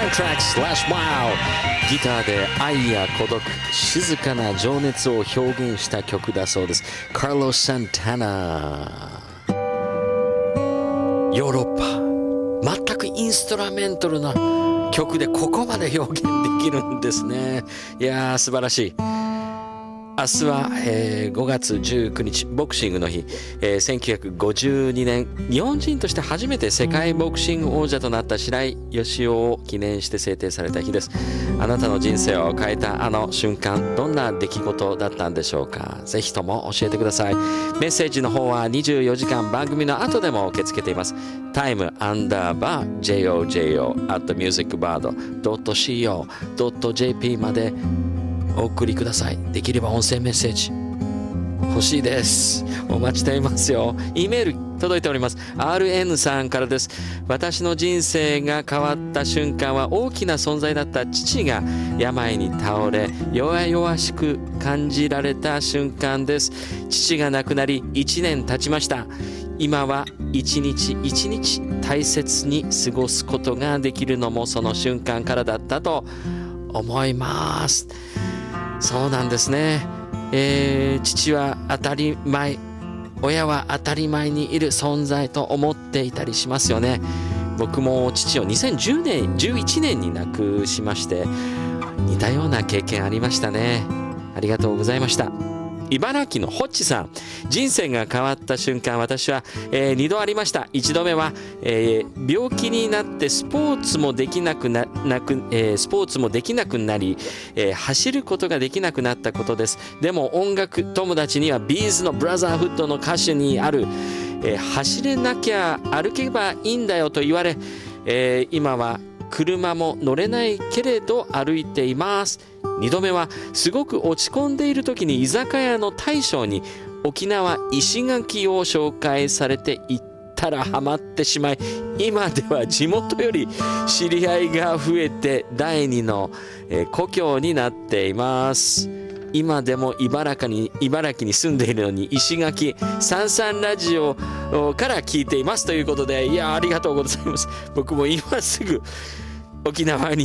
Anthrax Last Mile。ギターで愛や孤独、静かな情熱を表現した曲だそうです。カルロス・サンタナ。ヨーロッパ、全くインストラメンタルな曲でここまで表現できるんですね。いやー素晴らしい。明日は、5月19日ボクシングの日、1952年日本人として初めて世界ボクシング王者となった白井義雄を記念して制定された日です。あなたの人生を変えたあの瞬間、どんな出来事だったんでしょうか。ぜひとも教えてください。メッセージの方は24時間番組の後でも受け付けています。time_jojo@musicbird.co.jp までお送りください。できれば音声メッセージ欲しいです。お待ちしていますよ。 E メール届いております。 RN さんからです。私の人生が変わった瞬間は大きな存在だった父が病に倒れ弱々しく感じられた瞬間です。父が亡くなり1年経ちました。今は一日一日大切に過ごすことができるのもその瞬間からだったと思います。そうなんですね。父は当たり前、親は当たり前にいる存在と思っていたりしますよね。僕も父を2011年に亡くしまして、似たような経験ありましたね。ありがとうございました。茨城のホッチさん、人生が変わった瞬間、私は、2度ありました。1度目は、病気になってスポーツもできなくなり、走ることができなくなったことです。でも音楽友達にはビーズのブラザーフッドの歌詞にある、走れなきゃ歩けばいいんだよと言われ、今は車も乗れないけれど歩いています。2度目はすごく落ち込んでいる時に居酒屋の大将に沖縄石垣を紹介されて行ったらハマってしまい、今では地元より知り合いが増えて第二の故郷になっています。今でも茨城に住んでいるのに石垣サンサンラジオから聞いていますということで、いやありがとうございます。僕も今すぐ沖縄に